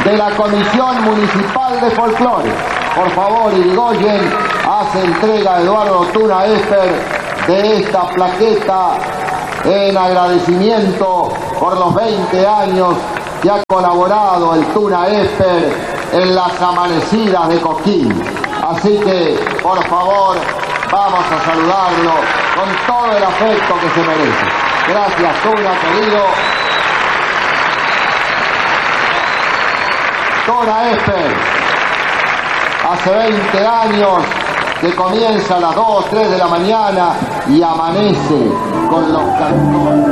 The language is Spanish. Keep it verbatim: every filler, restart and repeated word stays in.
de la Comisión Municipal de Folclore. Por favor, Irigoyen hace entrega a Eduardo Tuna Esper de esta plaqueta en agradecimiento por los veinte años que ha colaborado el Tuna Esper en las amanecidas de Cosquín. Así que, por favor, vamos a saludarlo con todo el afecto que se merece. Gracias, Tuna, querido. Tuna Esper, hace veinte años que comienza a las dos, tres de la mañana y amanece con los cantores.